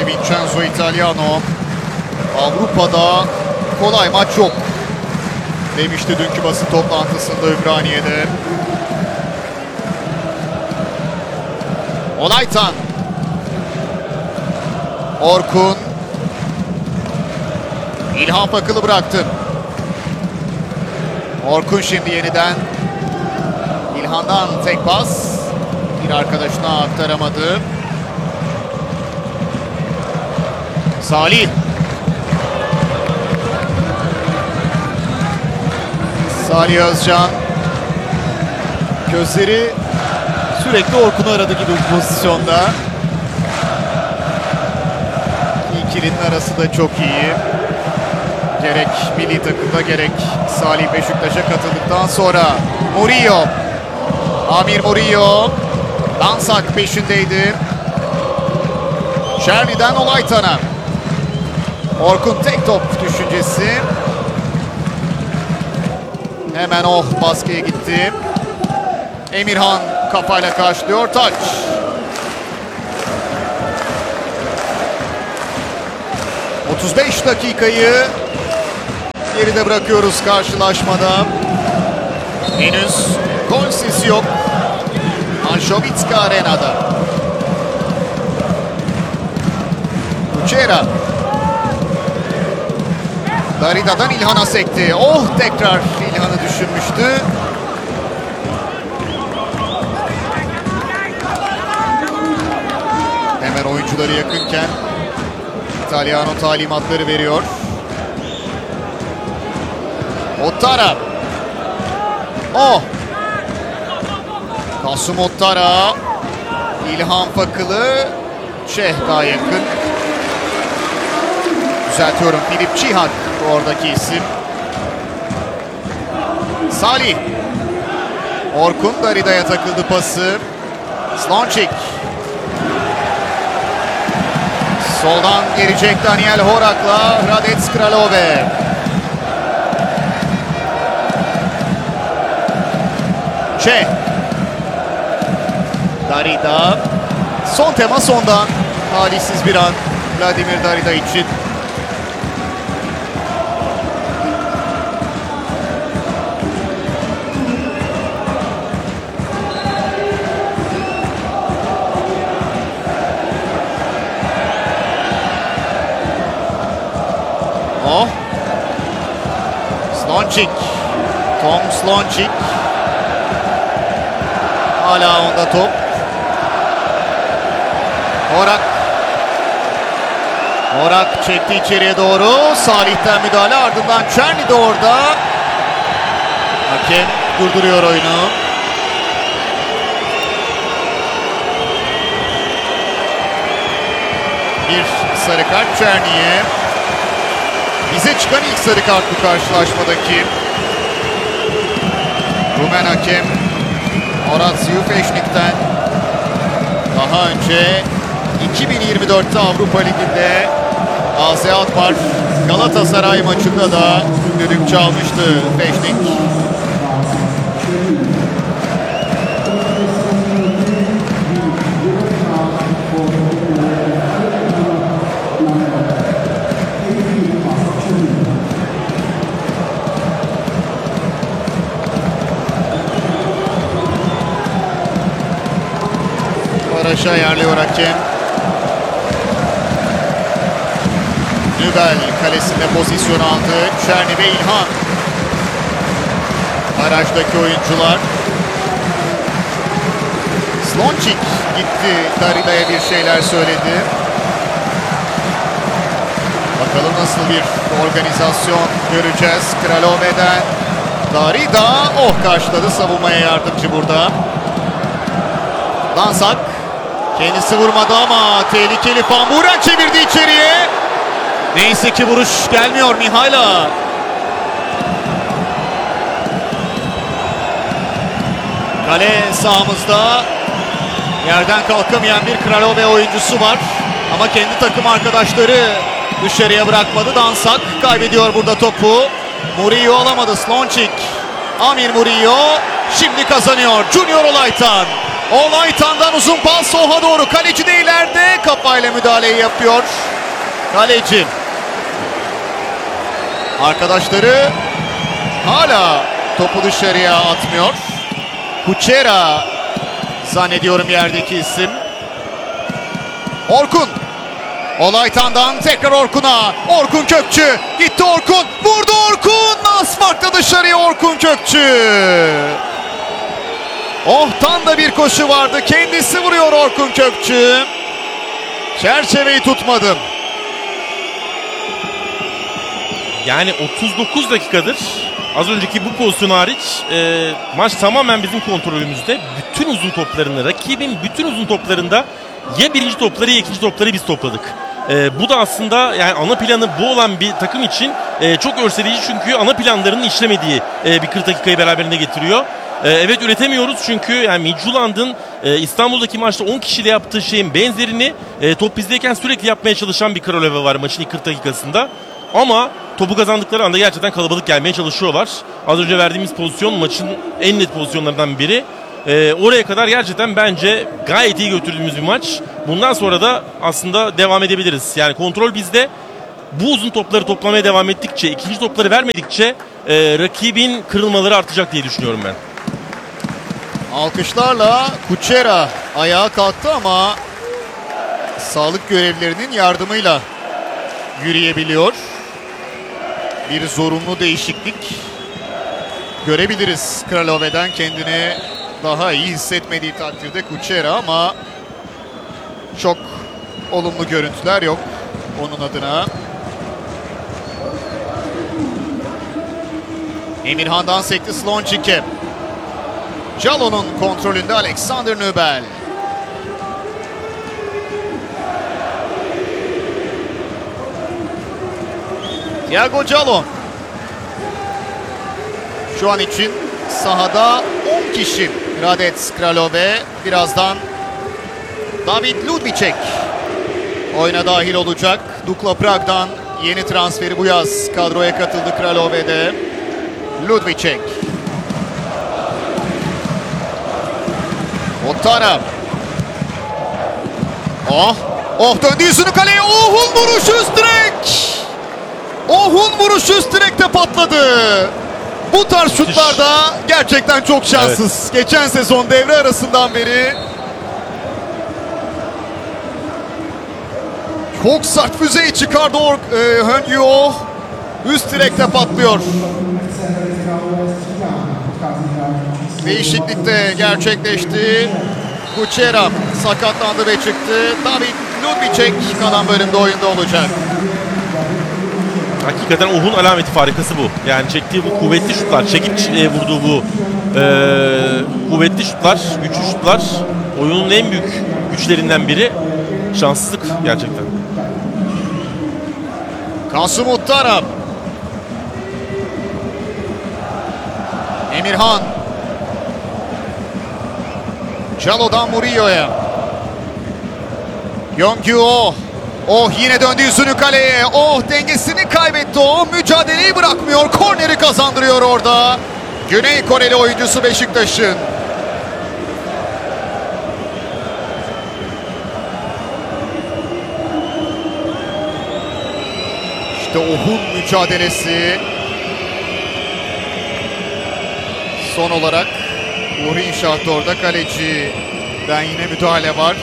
Vincenzo Italiano. Avrupa'da kolay maç yok demişti dünkü basın toplantısında Ümraniye'de. Olaytan. Orkun. İlhan Fakıl'ı bıraktı. Orkun şimdi yeniden. İlhan'dan tek pas. Bir arkadaşına aktaramadı. Salih. Salih Özcan. Gözleri sürekli Orkun'u aradı gibi bu pozisyonda. İkilinin arası da çok iyi. Gerek milli takımda gerek Salih Beşiktaş'a katıldıktan sonra Murillo. Amir Murillo. Dansak peşindeydi. Çerni'den Olaytan'a. Orkun tek top düşüncesi. Hemen baskıya gitti. Emirhan kafayla karşılıyor. Taç. ...35 dakikayı geride bırakıyoruz karşılaşmada. Henüz gol sesi yok. Anşovitska Arena'da. Kuchera. Darida'dan İlhan'a sekti. Tekrar İlhan'ı düşünmüştü. Hemen oyuncuları yakınken İtalyano talimatları veriyor. Ottara. Kasım Ottara. İlhan Fakıl'ı. Daha yakın. Düzeltiyorum. Filip Çihak oradaki isim. Salih. Orkun Darida'ya takıldı pası. Slončík. Soldan gelecek Daniel Horak'la Hradec Kralove. Darida. Son temas ondan. Talihsiz bir an Vladimir Darida için. Slončík. Tom Slončík. Hala onda top. Horak çekti içeriye doğru. Salih'ten müdahale, ardından Çerni de orada. Hakem durduruyor oyunu. Bir sarı kart Çerni'ye. Bize çıkan ilk sarı kart bu karşılaşmadaki. Rumen hakem Horațiu Feșnic'ten daha önce 2024'te Avrupa Ligi'nde AZ Alkmaar Galatasaray maçında da düdük çalmıştı Feșnic. Baraj'a ayarlıyor hakem. Nübel kalesinde pozisyon aldı. Çerni ve İlhan. Barajdaki oyuncular. Slončík gitti. Darida'ya bir şeyler söyledi. Bakalım nasıl bir organizasyon göreceğiz. Kralove'den Darida. Karşıladı. Savunmaya yardımcı burada. Dansak. Kendisi vurmadı ama tehlikeli. Van Buren çevirdi içeriye. Neyse ki vuruş gelmiyor Mihail'a. Kale sahamızda yerden kalkamayan bir Kralove oyuncusu var. Ama kendi takım arkadaşları dışarıya bırakmadı. Dansak kaybediyor burada topu. Murillo alamadı. Slončík. Amir Murillo şimdi kazanıyor. Junior Olaytan. Olaytan'dan uzun pas Soha doğru. Kaleci de ileride. kafayla müdahaleyi yapıyor kaleci. Arkadaşları hala topu dışarıya atmıyor. Kuchera zannediyorum yerdeki isim. Orkun. Olaytan'dan tekrar Orkun'a. Orkun Kökçü. Gitti Orkun. Vurdu Orkun. Az farklı dışarıya Orkun Kökçü. Oh'tan da bir koşu vardı. Kendisi vuruyor Orkun Kökçü. Çerçeveyi tutmadım. Yani 39 dakikadır az önceki bu pozisyon hariç maç tamamen bizim kontrolümüzde. Bütün uzun toplarını, rakibin bütün uzun toplarında ya birinci topları ya ikinci topları biz topladık. Bu da aslında yani ana planı bu olan bir takım için çok örseleyici, çünkü ana planlarının işlemediği bir 40 dakikayı beraberinde getiriyor. Evet, üretemiyoruz çünkü yani Midtjylland'ın İstanbul'daki maçta 10 kişiyle yaptığı şeyin benzerini top bizdeyken sürekli yapmaya çalışan bir Kralove var maçın ilk 40 dakikasında. Ama topu kazandıkları anda gerçekten kalabalık gelmeye çalışıyorlar. Az önce verdiğimiz pozisyon maçın en net pozisyonlarından biri. Oraya kadar gerçekten bence gayet iyi götürdüğümüz bir maç. Bundan sonra da aslında devam edebiliriz. Yani kontrol bizde. Bu uzun topları toplamaya devam ettikçe, ikinci topları vermedikçe rakibin kırılmaları artacak diye düşünüyorum ben. Alkışlarla Kuchera ayağa kalktı ama sağlık görevlilerinin yardımıyla yürüyebiliyor. Bir zorunlu değişiklik görebiliriz Kralove'den, kendini daha iyi hissetmediği takdirde Kuchera, ama çok olumlu görüntüler yok onun adına. Emirhan'dan sekti Slončic'e. Jalon'un kontrolünde Alexander Nübel. Thiago Jalon. Şu an için sahada 10 kişi. Radec Kralove. Birazdan David Ludvíček oyuna dahil olacak. Dukla Prag'dan yeni transferi bu yaz kadroya katıldı Kralove'de. Ludvíček. Otara. Oh döndü yüzünü kaleye. Oh'un vuruşu üst direk. Oh'un vuruşu üst direkte patladı. Bu tarz şutlarda gerçekten çok şanssız. Evet. Geçen sezon devre arasından beri çok sert füzeyi çıkardı Hönyu. Üst direkte patlıyor. Değişiklikte gerçekleşti. Kuchera sakatlandı ve çıktı. David Ludvíček kalan bölümde oyunda olacak. Hakikaten Oh'un alameti farikası bu. Yani çektiği bu kuvvetli şutlar, çekip vurduğu bu kuvvetli şutlar, güçlü şutlar oyunun en büyük güçlerinden biri. Şanssızlık gerçekten. Kasım Uttara. Emirhan. Jalo'dan Murillo'ya. Yongju. Oh yine döndü yüzünü kaleye. Oh dengesini kaybetti. Oh mücadeleyi bırakmıyor. Korneri kazandırıyor orada. Güney Koreli oyuncusu Beşiktaş'ın. İşte Oh'un mücadelesi. Son olarak Uğur İnşaat orada, kaleciden yine müdahale var.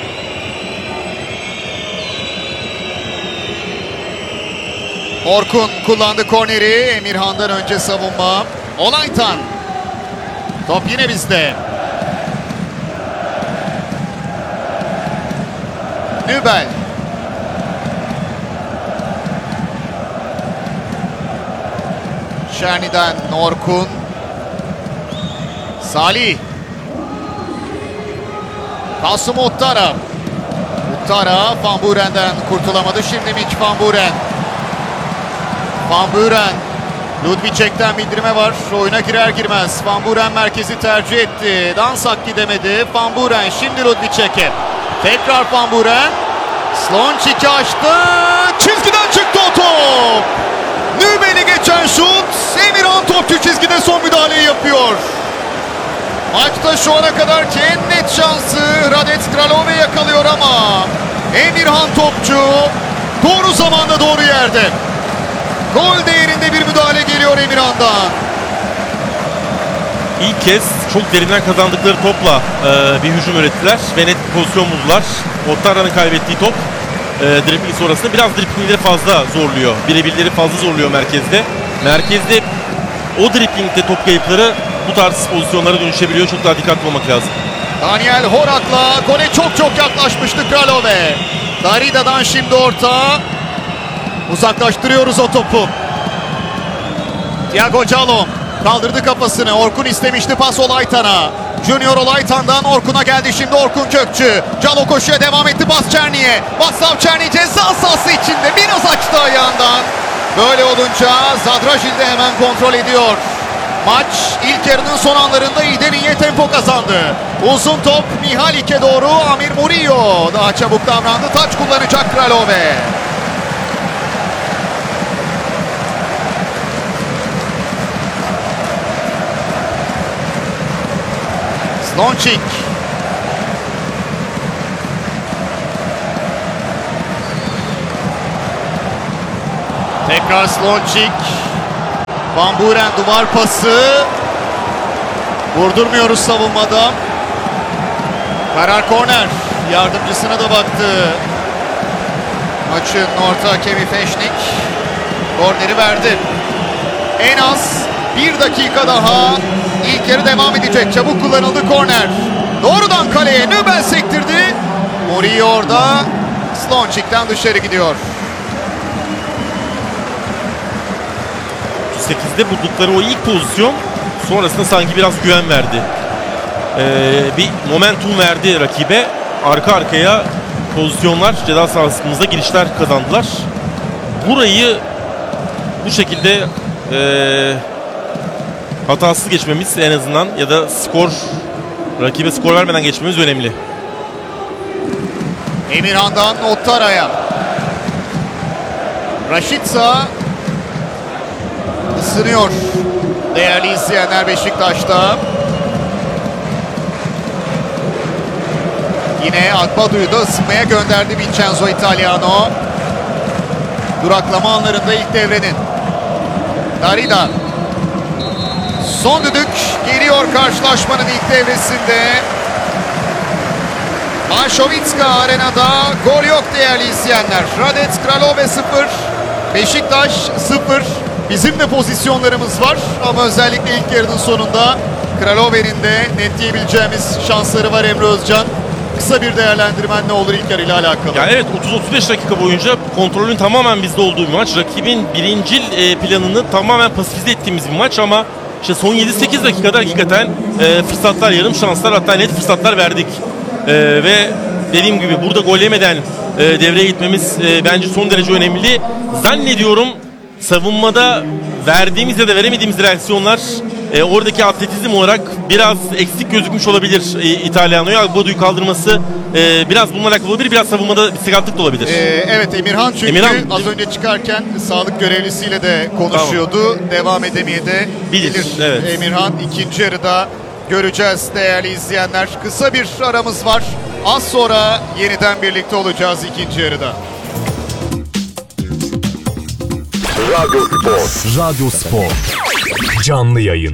Orkun kullandı korneri. Emirhan'dan önce savunma. Olaytan. Top yine bizde. Nübel. Çerni'den Orkun. Salih. Kasım Uttara. Uttara Van Buren'den kurtulamadı. Şimdi Mitch Van Buren. Van Buren. Ludvíček'ten bildirme var. Oyuna girer girmez Van Buren merkezi tercih etti. Dansak gidemedi. Van Buren şimdi Ludvíček'e. Tekrar Van Buren. Slončic'i açtı. Çizgiden çıktı o top. Nübel'i geçen şut. Emirhan topçu çizgide son müdahaleyi yapıyor. Maçta şu ana kadarki en net şansı Radec Kralove yakalıyor ama Emirhan Topçu doğru zamanda doğru yerde. Gol değerinde bir müdahale geliyor Emirhan'dan. İlk kez çok derinden kazandıkları topla bir hücum ürettiler ve net bir pozisyon buldular. Ottara'nın kaybettiği top dribbling sonrasında biraz dribblingleri fazla zorluyor. Birebirleri fazla zorluyor merkezde. Merkezde o dribblingde top kayıpları bu tarz pozisyonlara dönüşebiliyor. Çok daha dikkatli olmak lazım. Daniel Horak'la gole çok yaklaşmıştı Kralove. Darida'dan şimdi orta. Uzaklaştırıyoruz o topu. Thiago Calon kaldırdı kafasını. Orkun istemişti pas Olaytan'a. Junior Olaytan'dan Orkun'a geldi şimdi Orkun Kökçü. Calo koşuya devam etti, pas Çerni'ye. Vaslav Çerni ceza sahası içinde biraz açtı ayağından. Böyle olunca Zadražil de hemen kontrol ediyor. Maç ilk yarının son anlarında iyiden iyiye tempo kazandı. Uzun top Mihalik'e doğru, Amir Murillo daha çabuk davrandı. Taç kullanacak Kralove. Slončík. Tekrar Slončík. Van Buren duvar pası. Vurdurmuyoruz savunmada. Karar korner. Yardımcısına da baktı. Maçın orta hakemi Feşnik korneri verdi. En az 1 dakika daha ilk yarı devam edecek. Çabuk kullanıldı korner. Doğrudan kaleye Nübel sektirdi. Murillo orada. Slončík'ten dışarı gidiyor. 8'de buldukları o ilk pozisyon sonrasında sanki biraz güven verdi. Bir momentum verdi rakibe. Arka arkaya pozisyonlar, ceza sahasımıza girişler kazandılar. Burayı bu şekilde hatasız geçmemiz en azından ya da rakibe skor vermeden geçmemiz önemli. Emirhan'dan Ottara'ya. Rashica ısınıyor. Değerli izleyenler Beşiktaş'ta. Yine Akbadu'yu da ısınmaya gönderdi Vincenzo Italiano. Duraklama anlarında ilk devrenin. Darida. Son düdük geliyor karşılaşmanın ilk devresinde. Mašovička Arena'da gol yok değerli izleyenler. Hradec Kralove 0, Beşiktaş 0. Bizim de pozisyonlarımız var ama özellikle ilk yarının sonunda Kralove'nin de netleyebileceğimiz şansları var Emre Özcan. Kısa bir değerlendirmen ne olur ilk yarıyla alakalı? Ya evet, 30-35 dakika boyunca kontrolün tamamen bizde olduğu bir maç. Rakibin birincil planını tamamen pasifize ettiğimiz bir maç ama işte son 7-8 dakikada hakikaten fırsatlar, yarım şanslar, hatta net fırsatlar verdik. Ve dediğim gibi burada gol yemeden devreye gitmemiz bence son derece önemli. Zannediyorum savunmada verdiğimiz ya da veremediğimiz reaksiyonlar oradaki atletizm olarak biraz eksik gözükmüş olabilir İtalyano'ya. Agbadu'yu kaldırması biraz bununla alakalı olabilir. Biraz savunmada bir sakatlık da olabilir. Evet, Emirhan çünkü az önce çıkarken sağlık görevlisiyle de konuşuyordu. Tamam. Devam edemeye de bilir. Evet. Emirhan ikinci yarıda göreceğiz değerli izleyenler. Kısa bir aramız var. Az sonra yeniden birlikte olacağız ikinci yarıda. Radyo Spor. Radyo Spor. Canlı yayın.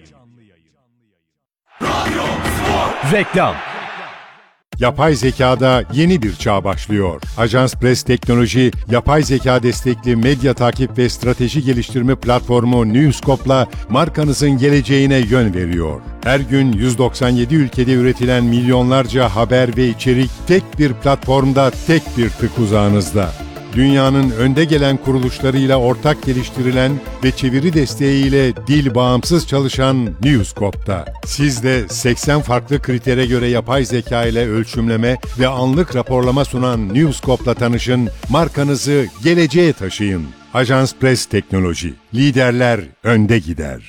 Reklam. Yapay zekada yeni bir çağ başlıyor. Ajans Press Teknoloji, yapay zeka destekli medya takip ve strateji geliştirme platformu Newscope'la markanızın geleceğine yön veriyor. Her gün 197 ülkede üretilen milyonlarca haber ve içerik tek bir platformda, tek bir tık uzağınızda. Dünyanın önde gelen kuruluşlarıyla ortak geliştirilen ve çeviri desteğiyle dil bağımsız çalışan Newscope'da. Siz de 80 farklı kritere göre yapay zeka ile ölçümleme ve anlık raporlama sunan Newscope'la tanışın, markanızı geleceğe taşıyın. Ajans Press Teknoloji. Liderler önde gider.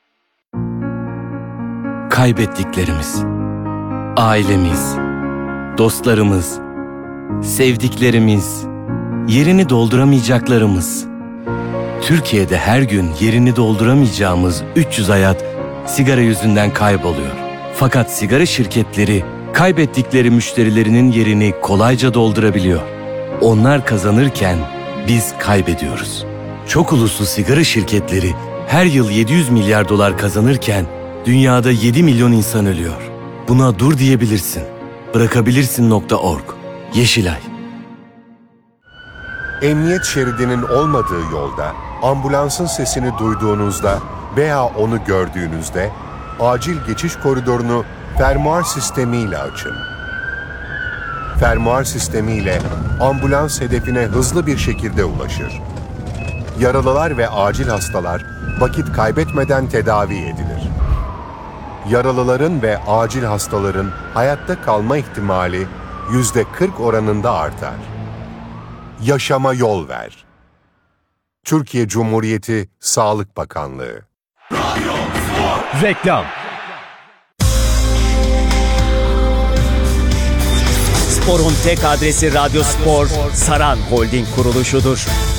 Kaybettiklerimiz, ailemiz, dostlarımız, sevdiklerimiz, yerini dolduramayacaklarımız. Türkiye'de her gün yerini dolduramayacağımız 300 hayat sigara yüzünden kayboluyor. Fakat sigara şirketleri kaybettikleri müşterilerinin yerini kolayca doldurabiliyor. Onlar kazanırken biz kaybediyoruz. Çok uluslu sigara şirketleri her yıl 700 milyar dolar kazanırken dünyada 7 milyon insan ölüyor. Buna dur diyebilirsin. Bırakabilirsin.org. Yeşilay. Emniyet şeridinin olmadığı yolda, ambulansın sesini duyduğunuzda veya onu gördüğünüzde acil geçiş koridorunu fermuar sistemiyle açın. Fermuar sistemiyle ambulans hedefine hızlı bir şekilde ulaşır. Yaralılar ve acil hastalar vakit kaybetmeden tedavi edilir. Yaralıların ve acil hastaların hayatta kalma ihtimali %40 oranında artar. Yaşama yol ver. Türkiye Cumhuriyeti Sağlık Bakanlığı. Reklam. Spor'un tek adresi Radyo Spor, Saran Holding kuruluşudur.